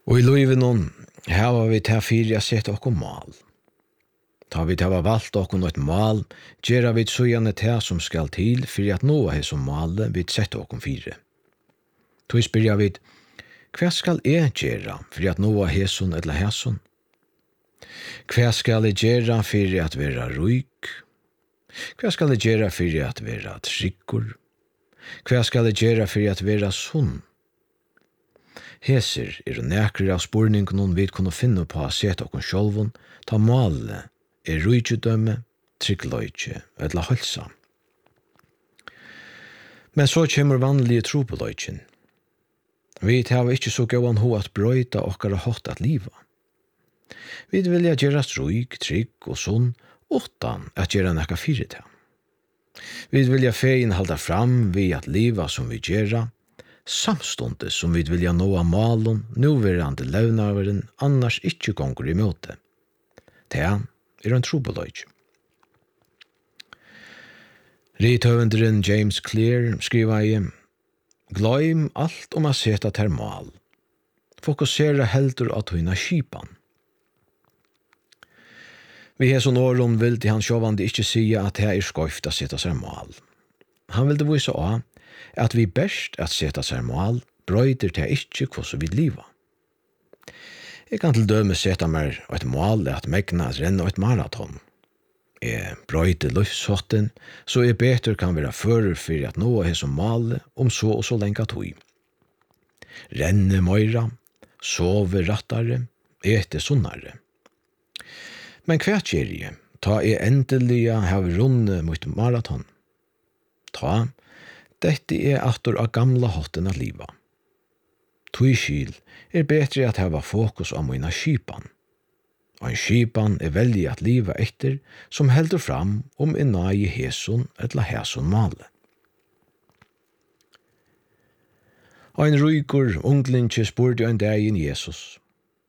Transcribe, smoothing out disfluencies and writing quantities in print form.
Og i livet her var vi til fyrir å sette okkur mal. Ta vi til å valgt okkur et mal, gjør vi så gjerne til som skal til for at nå er som malet vi sette okkur fire. Så spør jeg vidt, hva skal jeg gjøre for at nå er hæson eller hæson? Hva skal jeg gjøre for at være ryk? Hva skal jeg gjøre for at være tryggur? Hva skal jeg gjøre for at være sunn? Heser nekrir av spurningen vi kunne finne på å sette okkur sjolvun, ta malet rujtjudømme, tryggløytje eller halsa. Men så kommer vanlige trobeløytjen. Vi tar ikke så gåan ho at brøyta okkar hatt at liva. Vi vilja gjøre stryk, trygg og sunn, utan at gjøre nekka fyrir til. Vi vilja fein halda fram vi at liva som vi gjøre, samstundes som vi vilja nå av malen, nuverande løvnaveren, annars ikkje gonger i møte. Det en trobeløytje. Rithøvenderen James Clear skriver i «Gløym alt om å seta til mal. Fokusera heldur at høyna skipan». Vi har sånn åren vil til han sjåvande ikke sige at det skøyft å seta seg mal. Han vil det vise av at vi best at seta seg mal brøyder til ikke hvordan vi liva. Jeg kan til døme sette meg et mål at megna renne et maraton. Jeg brøyder løftshotten, så jeg beter kan være fører for at nå er som mål om så og så lenge tog. Renne møyra, sove rattare, ete sunnare. Men hva gjør jeg? Ta jeg endelig har runde mot maraton. Dette er atter av gamla hotten av livet. Tøyskil betre at hava fokus om mine skipan. Og en skipan veldig at liva etter som heldur fram om en nai hæson eller hæson male. Og en rygur unglinje spurte en dag in Jesus.